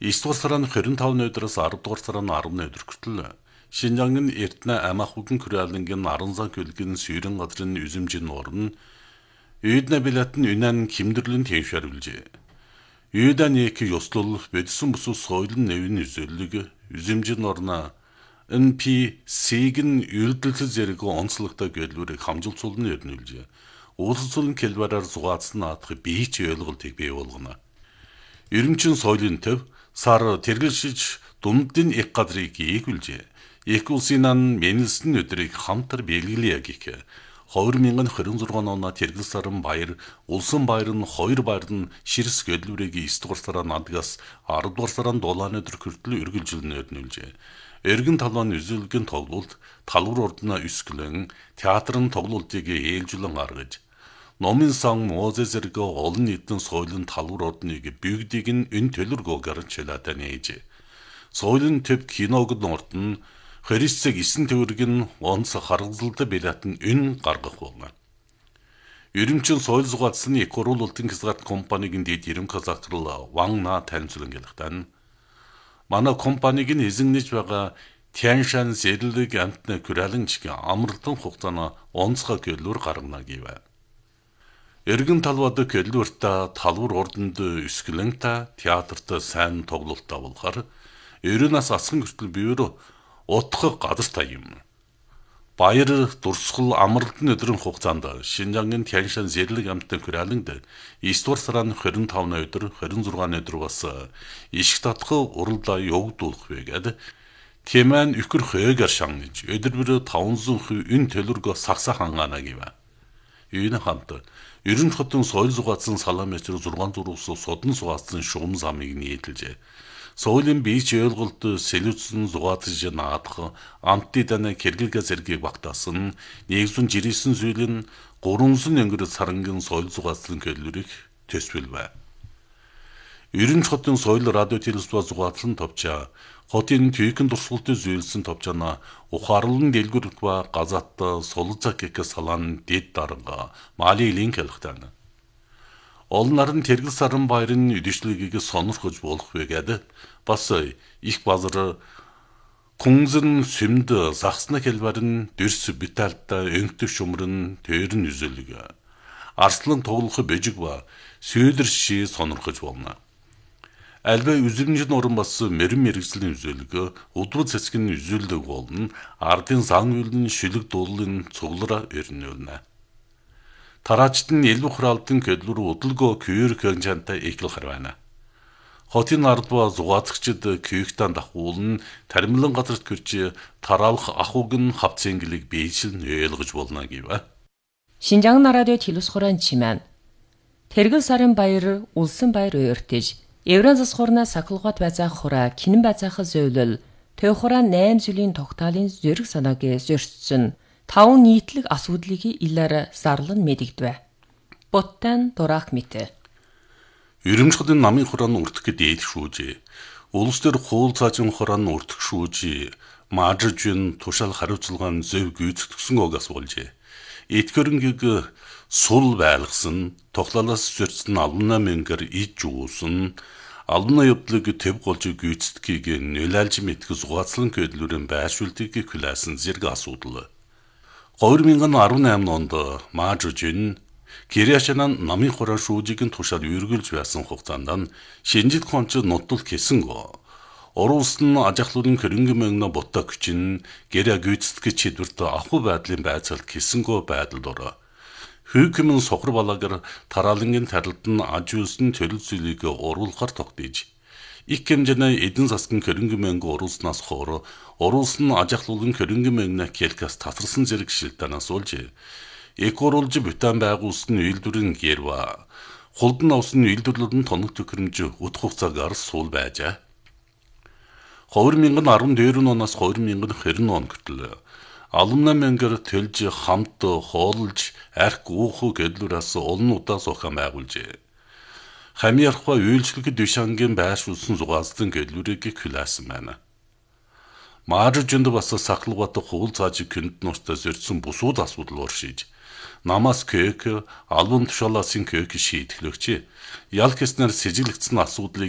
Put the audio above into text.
9 дугаар сарын 25 өдрөөс 10 дугаар сарын 10 өдөр хүртэл Шинжангийн Эрдэнэ Амахугын Күрэлэнгийн Аранзан көлгийн сүйрэн газрын üzümcinin орн Үйднэ билатын үнэн химдэрлэн тэншэрлжээ. Үйдэн их ёслол бэдсэн бүсүү сойлын нэвэн үзэллэг üzümcinin орна NPC-ийн үйлдэлцэл зэрэг онцлогтой гэлүүрийг хамжилцуулн эрнүүлжээ. Уулзуулн келбараар зугаацсан наадах бие ч ойлголтыг бий болгоно. Эрэмчин соёлын төв сар тэргэлшиж дундын их газрыг ийгүүлжээ. Их улсын мэнэлсэн өдрийг хамтар бэлгэлээ гэх. 2026 оноо тэргэл сарын баяр, улсын баяр нь 2 баяр нь ширс гэлүүрийг 9 дугаар сарын надгаас 10 дугаар сарын дулаан өдөр хүртэл үргэлжилнэ эрнүүлжээ. Эргэн талбайн үзүүлгийн тоглолт, талбар урдна өсгөлэн, театрын тоглолтыг ээлжлэн гаргаж, номын сан Мозе зэрэг олон нийтийн соёлын талбар урдныг бүгдийг нь эн төлөргөө гарчилаатай нээж. Соёлын төв киног нортон Христийг 9 төвөрг нь онц харгалзалтай билетэн эн гаргах болно. Эрэмчин соёл зугаацсан Экоруулалтын хязгаарт компанийн дэд ирэм казахрал Ванна танилцуулан гэлэхтэн манай компаниг нь эзэннэж байгаа Тяншан сэрлэг амтны Күрэлэнчгийн амралтын хугацааны онцгой гэлүүр гаргана гэв. Эргэн талбад гэлүүртэ талбар урданд өсгөлэнтэ театрт сайн тоглолттой болохоор ерөнөөс асхан хүртэл биеэр утгах газартай юм. Баяр дурсгал амралтын өдрийн хугацаанд Шинжангийн Тяншан сэрлэг амтны Күрэлэнд 9 дугаар сарын 25 өдөр 26 өдөр бас ишг татхаа уралдаа явагдуулах байгаад Тэмэн үхэр хөөгээр шангаж өдөр бүр 500 эн төлөргөө сагсаа хангаана гэв. Энэ хамт ерөн хотын соёл зугаацсан салаамчруу 6 зургаас судан зугаацсан шугам замыг нийтэлжээ. Соёлын бийч ойлголт сэлүүцсэн зугаацж наадах амтны дана кэргэлгээ зэргийг багтаасан нэгэн жирийсэн зүйлэн 300 өнгөр сарангийн соёл зугаацлан гэлүүрийг төсвөлвэ. Ерөн хотын соёл радио телевизба зугаацлан товчаа хотын түйхэн дурсгалтай зүйлсэн товчаана ухаарлан дэлгүрх ба газат солилцаг гэх салаан дэд дарга мали линк хэлхтэн. Олон наран тэргэл сарын баярын үдэшлэгийг сонирхож болох байгаад бас их базар күнзэн сүмд сахсна хэлбарын дэрс биталта өнтөв шумрын тэрэн үзэлэг арслан тоглох бэжиг ба сүйдэрши сонирхож болно. Альва üzümcinin орон бас мэрэн мэрэгжлийн үзэлэг удвал цэцгийн үзүүлдэг болно. Ардын сан үйлэн шилэг дуулын цуглараа эрнүүлнэ. Тараачт нь илүү храалтын гэлүүр удалгоо күйр хэнчантай иклэх харвана. Хотын ардва зугаацагчд күйхтан дахуулн таримлан газарт гэрч тараавах ахуг нь хавцэнгэлийг бийжил ойлгож болно гэв. Шинжаан радио телевизхорон чимэн. Тэргэл сарын баяр, улсын баяр уйртэж, Евран засхурна саклгот байцаах хураа кинэн байцаах зөвлөл, төв хураа 8 зүйлийн тогтоолын зэрэг санааг зөрчсөн. 5 нийтлэг асуудлыг илээр зарлан мэдэгдэв. Боттан дурах мэт. Ерөмчхөдийн намын хураан үрдэх гээд шүүжээ. Улс төр хуул цаажин хураан үрдэх шүүжээ. Маажжин тушаал хариуцлагаан зөв гүйцэтгсэн огоос болжээ. Этгэрэнгийг сул байлгасан, тоглолоос зөрчсөн албана мэнгэр иж жуусан, албана явдлыг төв голж гүйцэтгэхийг нөлөөлж мэдэх зугаацлан гэлүүрэн байршуултыг хүлээсэн зэрэг асуудал. 2018 онд Маажжин Кириашанан намын хураан шүүжийг нь тушаад үргэлж байсан хугацаанд шинжит хонч нутал хэсэнгөө. Орус нь ажахлуудын хөрөнгө мөнгө боттоо хүчин гэрэ гүйцэтгэж чидвэрт ахуй байдлын байцаалт хэсэнгөө байдалд ороо. Хүйкэмэн сохор балагар тараалангийн тарилд нь аж үйлсэн төрөл зүйлийг оруулахар тогтээж. Их хэмжээний эдэн засгийн хөрөнгө мөнгө оруулснаас хойш Орус нь ажахлуулын хөрөнгө мөнгө келкас татарсан зэрэг шилтэнаас олж Экоруулж бүтэн байгуулсан үйлдвэрийн гэрва хулдан авсан үйлдвэрлэлд тоног төхөөрөмж утга хугацаагаар суул байжээ. 2014 оноос 2020 он хүртэл алумна мэнгэр төлж хамт хоолж арх ууху гэлүүрээс олон удаа суухан байгуулжээ. Хамиархва үйлчлэгэд Душангийн байршуулсан зугаацлан гэлүүрийг хүлээсэн байна. Маажжинд бас сахалгат хуул цаажиг këнд нуустай зөрчсөн бусууд асуудал оршиж намаас кök албан тушаалаасын кök шийдэхлөгч ял гэснээр сэжиглэгдсэн асуудлыг